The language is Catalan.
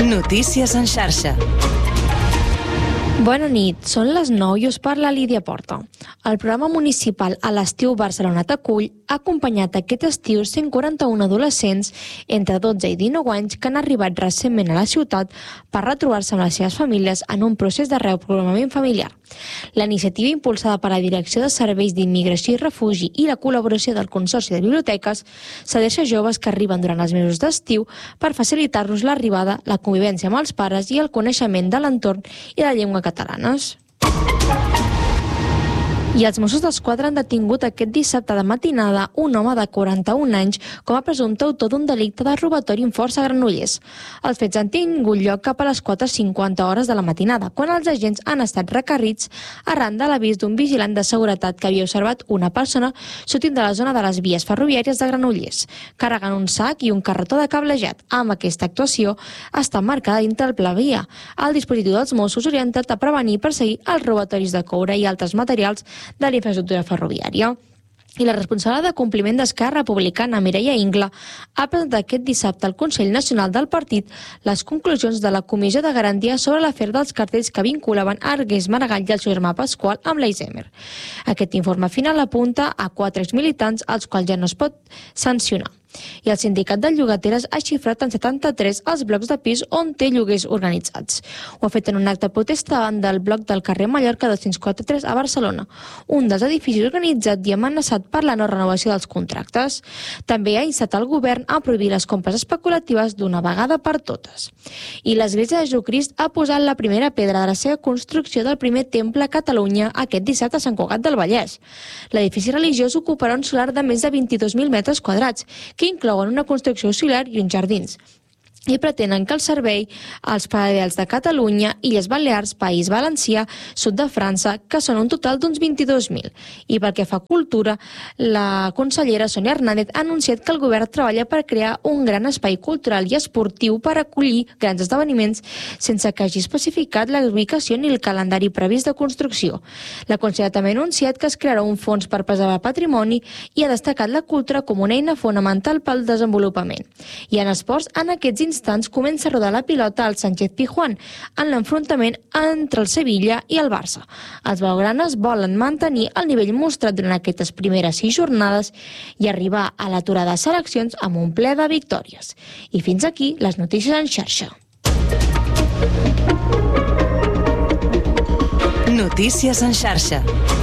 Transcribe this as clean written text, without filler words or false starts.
Notícies en xarxa. Bona nit, són les 9 i us parla Lídia Porta. El programa municipal A l'estiu Barcelona t'acull ha acompanyat aquest estiu 141 adolescents entre 12 i 19 anys que han arribat recentment a la ciutat per retrobar-se amb les seves famílies en un procés de reprogramament familiar. La iniciativa, impulsada per la Direcció de Serveis d'Immigració i Refugi i la col·laboració del Consorci de Biblioteques, s'adreça a joves que arriben durant els mesos d'estiu per facilitar-los l'arribada, la convivència amb els pares i el coneixement de l'entorn i de la llengua catalanes. I els Mossos d'Esquadra han detingut aquest dissabte de matinada un home de 41 anys com a presumpte autor d'un delicte de robatori amb força a Granollers. Els fets han tingut lloc cap a les 4:50 hores de la matinada, quan els agents han estat requerits arran de l'avís d'un vigilant de seguretat que havia observat una persona sortint de la zona de les vies ferroviàries de Granollers, carregant un sac i un carretó de cablejat. Amb aquesta actuació està marcada dintre el pla via. El dispositiu dels Mossos orientat a prevenir i perseguir els robatoris de coure i altres materials de la infraestructura ferroviària. I la responsable de compliment d'Esquerra Republicana, Mireia Ingla, ha presentat aquest dissabte al Consell Nacional del Partit les conclusions de la Comissió de Garantia sobre l'afer dels cartells que vinculaven Argués Maragall i el seu germà Pasqual amb l'Alzheimer. Aquest informe final apunta a 4 exmilitants als quals ja no es pot sancionar. I el sindicat de llogateres ha xifrat en 73 els blocs de pis on té lloguers organitzats. Ho ha fet en un acte de protesta davant del bloc del carrer Mallorca 243 a Barcelona, un dels edificis organitzat i amenaçat per la no renovació dels contractes. També ha instat el govern a prohibir les compres especulatives d'una vegada per totes. I l'Església de Jesucrist ha posat la primera pedra de la seva construcció del primer temple a Catalunya aquest dissabte a Sant Cugat del Vallès. L'edifici religiós ocuparà un solar de més de 22.000 metres quadrats, que inclouen una construcció auxiliar i uns jardins, i pretenen que el servei als fidels de Catalunya, Illes Balears, País Valencià, sud de França, que són un total d'uns 22.000. I pel que fa a cultura, la consellera Sònia Hernández ha anunciat que el govern treballa per crear un gran espai cultural i esportiu per acollir grans esdeveniments sense que hagi especificat la ubicació ni el calendari previst de construcció. La consellera també ha anunciat que es crearà un fons per preservar patrimoni i ha destacat la cultura com una eina fonamental pel desenvolupament. I en esports, en aquests instants comença a rodar la pilota al Sánchez Pizjuán en l'enfrontament entre el Sevilla i el Barça. Els blaugranes volen mantenir el nivell mostrat durant aquestes primeres 6 jornades i arribar a l'aturada de seleccions amb un ple de victòries. I fins aquí les notícies en xarxa. Notícies en xarxa.